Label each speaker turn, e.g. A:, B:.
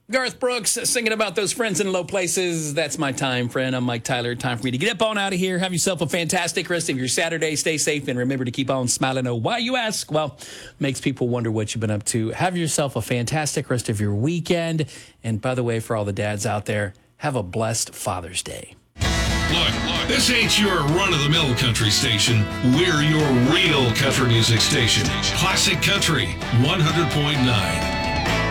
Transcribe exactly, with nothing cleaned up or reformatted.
A: Garth Brooks singing about those friends in low places. That's my time, friend. I'm Mike Tyler. Time for me to get up on out of here. Have yourself a fantastic rest of your Saturday. Stay safe and remember to keep on smiling. Oh, why, you ask? Well, makes people wonder what you've been up to. Have yourself a fantastic rest of your weekend. And by the way, for all the dads out there, have a blessed Father's Day.
B: Look, look, this ain't your run-of-the-mill country station. We're your real country music station. Classic Country one hundred point nine.